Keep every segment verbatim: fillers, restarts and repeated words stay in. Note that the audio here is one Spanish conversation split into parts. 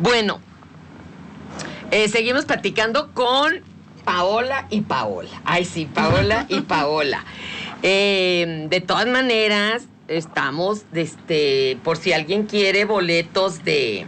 Bueno, eh, seguimos platicando con Paola y Paola. Ay, sí, Paola y Paola. Eh, de todas maneras, estamos, este, por si alguien quiere boletos de,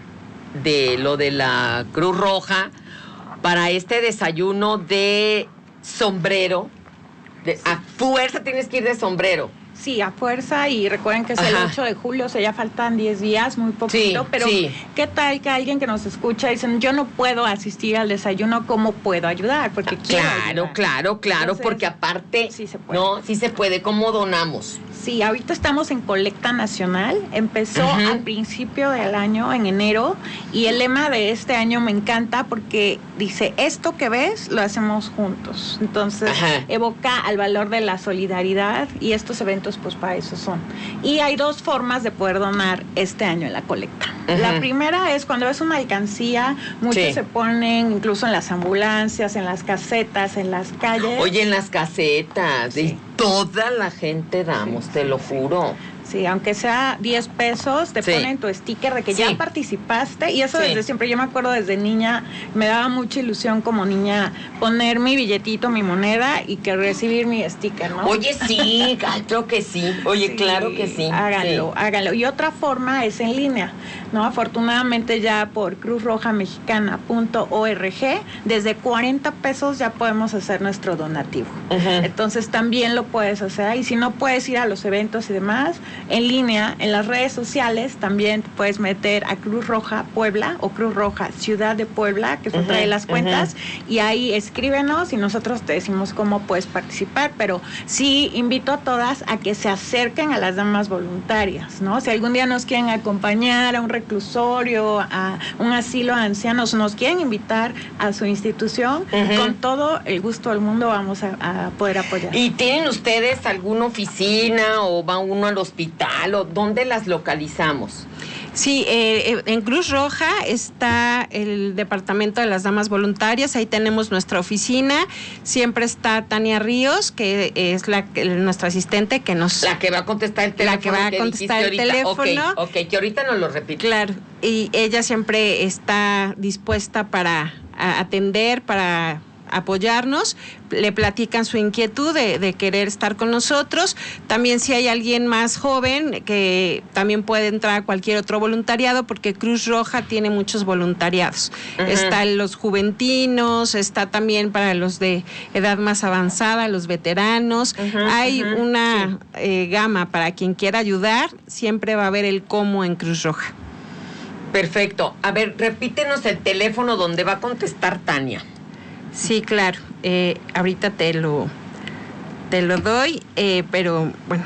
de lo de la Cruz Roja para este desayuno de sombrero. De, a fuerza tienes que ir de sombrero. Sí, a fuerza, y recuerden que es Ajá. el ocho de julio, o sea, ya faltan diez días, muy poquito, Sí, pero sí. ¿qué tal que alguien que nos escucha dicen, yo no puedo asistir al desayuno, ¿cómo puedo ayudar? Porque quiero Claro, ayudar. claro, claro, Entonces, porque aparte, sí se puede. no, sí se puede, ¿cómo donamos? Sí, ahorita estamos en colecta nacional, empezó Uh-huh. al principio del año, en enero, y el lema de este año me encanta porque dice, esto que ves, lo hacemos juntos. Entonces, Ajá. evoca al valor de la solidaridad, y estos eventos pues para eso son. Y hay dos formas de poder donar este año en la colecta. Uh-huh. La primera es cuando ves una alcancía, muchos Sí. se ponen incluso en las ambulancias, en las casetas, en las calles. Oye, en las casetas, Sí. y toda la gente damos, Sí, te sí, lo sí. juro. Sí, aunque sea diez pesos, te Sí. ponen tu sticker de que Sí. ya participaste, y eso Sí. desde siempre. Yo me acuerdo desde niña, me daba mucha ilusión como niña poner mi billetito, mi moneda, y que recibir mi sticker, ¿no? Oye, sí, creo que sí. Oye, Sí, claro que sí. Háganlo, Sí. háganlo. Y otra forma es en línea, ¿no? Afortunadamente ya por cruz roja mexicana punto org, desde cuarenta pesos ya podemos hacer nuestro donativo. Ujú. Entonces también lo puedes hacer, y si no puedes ir a los eventos y demás, en línea, en las redes sociales, también te puedes meter a Cruz Roja Puebla o Cruz Roja Ciudad de Puebla, que es otra Ujú, de las cuentas, ujú. y ahí escríbenos y nosotros te decimos cómo puedes participar. Pero sí invito a todas a que se acerquen a las damas voluntarias, ¿no? Si algún día nos quieren acompañar a un reclusorio, a un asilo de ancianos, nos quieren invitar a su institución, Ujú. con todo el gusto del mundo vamos a, a poder apoyar. ¿Y tienen ustedes alguna oficina o va uno al hospital o dónde las localizamos? Sí, eh, en Cruz Roja está el Departamento de las Damas Voluntarias, ahí tenemos nuestra oficina, siempre está Tania Ríos, que es la nuestra asistente que nos... La que va a contestar el teléfono. La que va a que contestar el dijiste ahorita. teléfono. Ok, ok, que ahorita nos lo repite. Claro, y ella siempre está dispuesta para a, atender, para apoyarnos, le platican su inquietud de, de querer estar con nosotros. También si hay alguien más joven que también puede entrar a cualquier otro voluntariado, porque Cruz Roja tiene muchos voluntariados. Uh-huh. Están los juventinos, está también para los de edad más avanzada, los veteranos. Uh-huh, hay uh-huh. una sí. eh, gama para quien quiera ayudar, siempre va a haber el cómo en Cruz Roja. Perfecto. A ver, repítenos el teléfono donde va a contestar Tania. Sí, claro. Eh, ahorita te lo te lo doy, eh, pero bueno,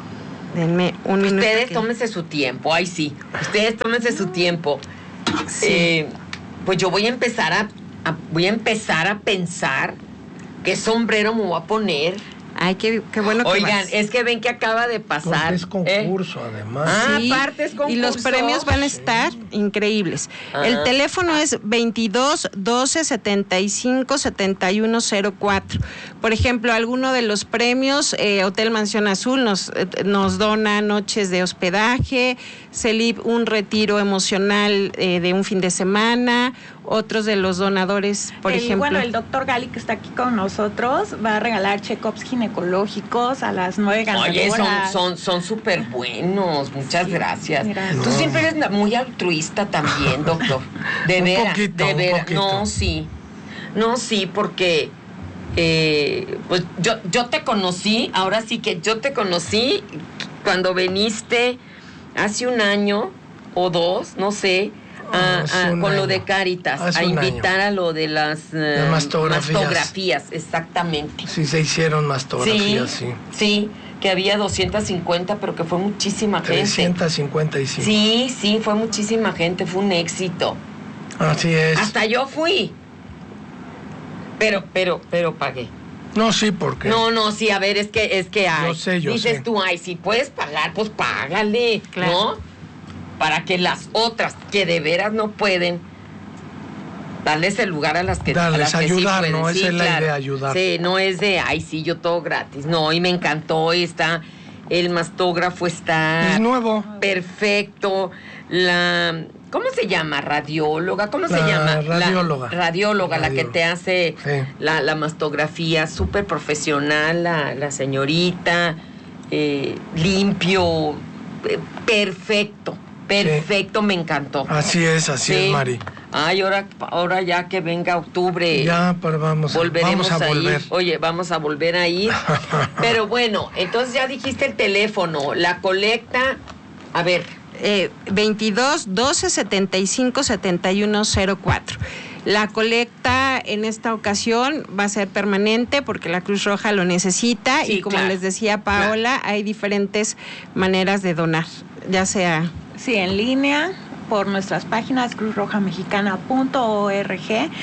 denme un minuto. Ustedes que... tómense su tiempo. Ay, sí. Ustedes tómense su tiempo. Sí. Eh, pues yo voy a empezar a, a voy a empezar a pensar qué sombrero me voy a poner. Ay, qué, qué bueno que Oigan, vas. es que ven que acaba de pasar. Porque es concurso, ¿eh? Además. Ah, sí, aparte es concurso. Y los premios van a estar sí. increíbles. Ajá. El teléfono es veintidós doce setenta y cinco setenta y uno cero cuatro. Por ejemplo, alguno de los premios, eh, Hotel Mansión Azul nos, eh, nos dona noches de hospedaje, CELIP un retiro emocional eh, de un fin de semana. Otros de los donadores, por el, ejemplo. Bueno, el doctor Gali, que está aquí con nosotros, va a regalar check-ups ginecológicos a las nueve ganadoras. Oye, son son son súper buenos. Muchas sí, gracias. gracias. Tú no. siempre eres muy altruista también, doctor. De un veras, poquito, de veras. Un no, sí. No, sí, porque eh, pues yo, yo te conocí, ahora sí que yo te conocí cuando viniste hace un año o dos, no sé. A, a, con año. Lo de Cáritas, Hace a invitar a lo de las, uh, las mastografías. mastografías, exactamente. Sí, se hicieron mastografías, sí. Sí, sí, que había doscientas cincuenta, pero que fue muchísima gente. trescientas cincuenta y cinco. Sí, sí, fue muchísima gente, fue un éxito. Así es. Hasta yo fui. Pero, pero, pero pagué. No, sí, porque... No, no, sí, a ver, es que, es que hay. Yo sé, yo Dices sé. tú, ay, si puedes pagar, pues págale, claro. ¿no? Para que las otras que de veras no pueden, darles el lugar a las que, darles a las que ayudar, sí pueden. ¿no? Sí, esa es la claro. idea, ayudar. Sí, no es de, ay, sí, yo todo gratis. No, y me encantó, está, el mastógrafo está... Es nuevo. Perfecto. la ¿cómo se llama? ¿Radióloga? ¿Cómo La se llama? radióloga. La radióloga, la que Radióloga. te hace Sí. la, la mastografía, súper profesional, la, la señorita, eh, limpio, eh, perfecto, perfecto, me encantó. Así es, así Sí. es, Mari. Ay, ahora, ahora ya que venga octubre. Ya, pero vamos, Volveremos vamos a a volver. ir. Oye, vamos a volver a ir. Pero bueno, entonces ya dijiste el teléfono, la colecta, a ver. Eh, veintidós, doce, setenta y cinco, setenta y uno, cero cuatro. La colecta en esta ocasión va a ser permanente porque la Cruz Roja lo necesita, Sí, y como claro, les decía Paola, hay diferentes maneras de donar, ya sea... Sí, en línea, por nuestras páginas cruz roja mexicana punto org,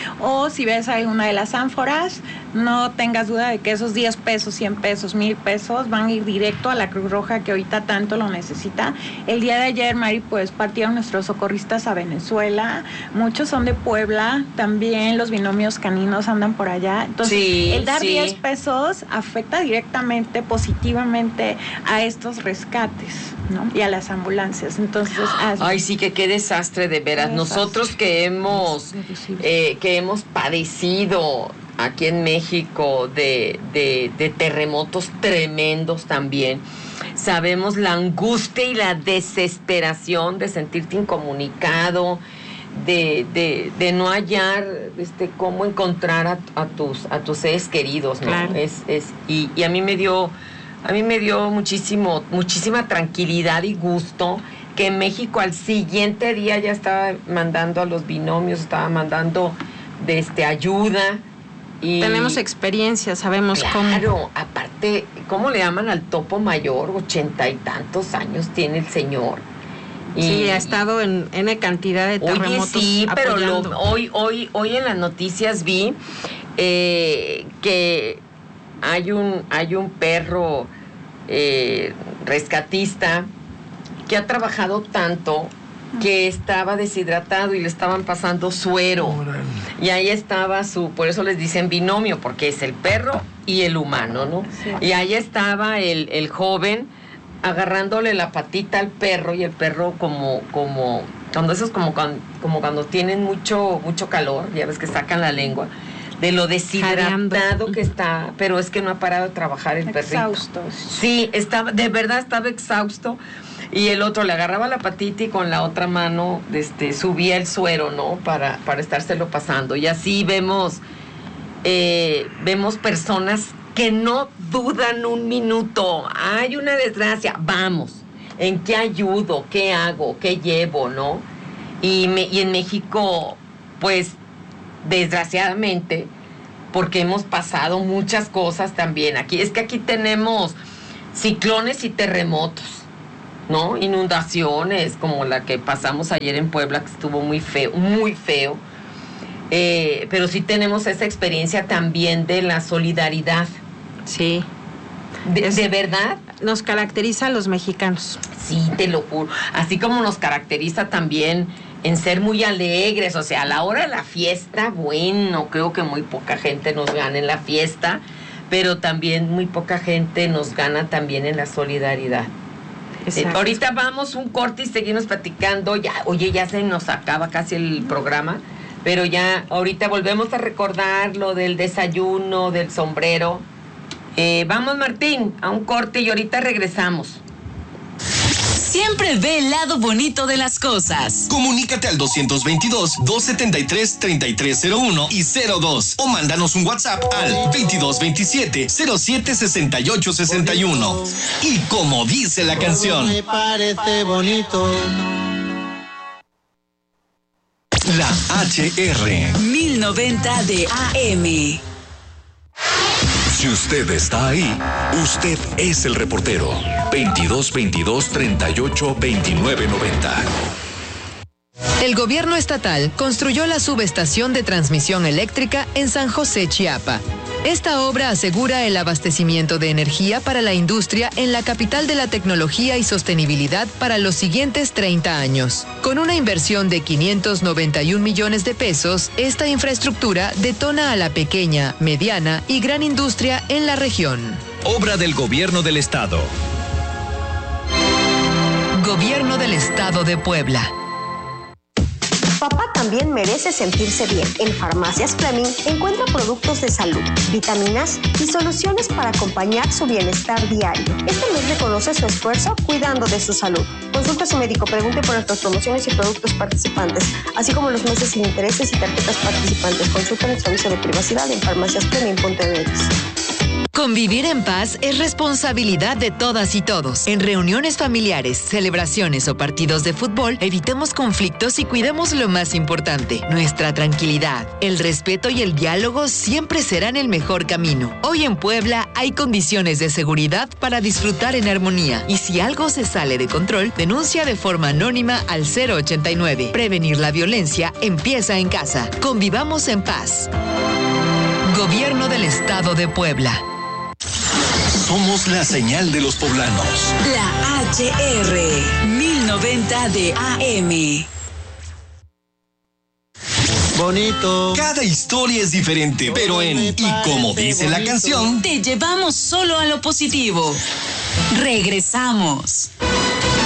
o si ves alguna de las ánforas, no tengas duda de que esos diez pesos, cien pesos, mil pesos van a ir directo a la Cruz Roja, que ahorita tanto lo necesita. El día de ayer, Mari, pues partieron nuestros socorristas a Venezuela, muchos son de Puebla, también los binomios caninos andan por allá, entonces Sí, el dar sí. diez pesos afecta directamente, positivamente a estos rescates, ¿no? Y a las ambulancias, entonces... hazlo. Ay, sí, que qué desastre, de veras. Qué Nosotros desastre. que hemos, eh, que hemos padecido aquí en México de, de, de terremotos tremendos también, sabemos la angustia y la desesperación de sentirte incomunicado, de, de, de no hallar este cómo encontrar a, a tus a tus seres queridos, ¿no? Claro. Es, es, y, y a mí me dio, a mí me dio muchísimo, muchísima tranquilidad y gusto que México al siguiente día ya estaba mandando a los binomios, estaba mandando de este ayuda. Y Tenemos experiencia, sabemos cómo. claro, aparte, ¿cómo le llaman al topo mayor? Ochenta y tantos años tiene el señor. Y, Sí, ha estado en N cantidad de Oye, terremotos sí, pero lo- apoyando. hoy, hoy, hoy en las noticias vi eh, que hay un, hay un perro eh, rescatista que ha trabajado tanto que estaba deshidratado y le estaban pasando suero. Órale. Y ahí estaba su, por eso les dicen binomio, porque es el perro y el humano, ¿no? Sí. Y ahí estaba el, el joven agarrándole la patita al perro, y el perro como, como, cuando esos como, cuando, como cuando tienen mucho, mucho calor, ya ves que sacan la lengua, de lo deshidratado Jadeando. que está, pero es que no ha parado de trabajar el perrito. Exhaustos. Sí, estaba, de verdad estaba exhausto. Y el otro le agarraba la patita y con la otra mano este, subía el suero, ¿no? Para, para estárselo pasando. Y así vemos, eh, vemos personas que no dudan un minuto. Hay una desgracia, vamos. ¿En qué ayudo? ¿Qué hago? ¿Qué llevo? ¿No? Y, me, y en México, pues, desgraciadamente, porque hemos pasado muchas cosas también. Aquí, es que aquí tenemos ciclones y terremotos, ¿no? Inundaciones como la que pasamos ayer en Puebla, que estuvo muy feo, muy feo. Eh, pero sí tenemos esa experiencia también de la solidaridad. Sí, De, Es- de verdad, nos caracteriza a los mexicanos. sí, te lo juro. Así como nos caracteriza también en ser muy alegres, o sea, a la hora de la fiesta, bueno, creo que muy poca gente nos gana en la fiesta, pero también muy poca gente nos gana también en la solidaridad. Eh, ahorita vamos un corte y seguimos platicando. Ya, oye, ya se nos acaba casi el programa, pero ya ahorita volvemos a recordar lo del desayuno, del sombrero. Eh, vamos, Martín, a un corte y ahorita regresamos. Siempre ve el lado bonito de las cosas. Comunícate al doscientos veintidós, doscientos setenta y tres, treinta y tres cero uno y cero dos o mándanos un WhatsApp al veintidós veintisiete, cero siete sesenta y ocho sesenta y uno. Y como dice la canción, Me parece bonito. la H R. mil noventa de A M. Si usted está ahí, usted es el reportero. veintidós veintidós, treinta y ocho, veintinueve noventa. El gobierno estatal construyó la subestación de transmisión eléctrica en San José, Chiapa. Esta obra asegura el abastecimiento de energía para la industria en la capital de la tecnología y sostenibilidad para los siguientes treinta años. Con una inversión de quinientos noventa y un millones de pesos, esta infraestructura detona a la pequeña, mediana y gran industria en la región. Obra del gobierno del estado. Gobierno del Estado de Puebla. Papá también merece sentirse bien. En Farmacias Fleming encuentra productos de salud, vitaminas y soluciones para acompañar su bienestar diario. Este mes reconoce su esfuerzo cuidando de su salud. Consulte a su médico, pregunte por nuestras promociones y productos participantes, así como los meses sin intereses y tarjetas participantes. Consulta nuestro aviso de privacidad en farmacias fleming punto m x. Convivir en paz es responsabilidad de todas y todos. En reuniones familiares, celebraciones o partidos de fútbol, evitemos conflictos y cuidemos lo más importante, nuestra tranquilidad. El respeto y el diálogo siempre serán el mejor camino. Hoy en Puebla hay condiciones de seguridad para disfrutar en armonía. Y si algo se sale de control, denuncia de forma anónima al cero ochenta y nueve. Prevenir la violencia empieza en casa. Convivamos en paz. Gobierno del Estado de Puebla. Somos la señal de los poblanos. La H R mil noventa de A M. Bonito. Cada historia es diferente, pero en Y como dice la canción, te llevamos solo a lo positivo. Regresamos.